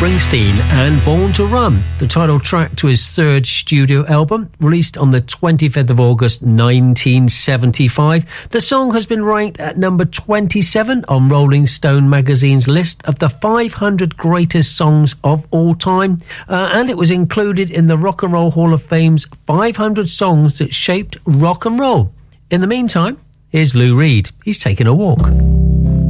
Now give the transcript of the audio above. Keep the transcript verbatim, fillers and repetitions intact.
Springsteen and Born to Run, the title track to his third studio album, released on the twenty-fifth of August nineteen seventy-five. The song has been ranked at number twenty-seven on Rolling Stone magazine's list of the five hundred greatest songs of all time, uh, and it was included in the Rock and Roll Hall of Fame's five hundred songs that shaped rock and roll. In the meantime, here's Lou Reed. He's taking a walk.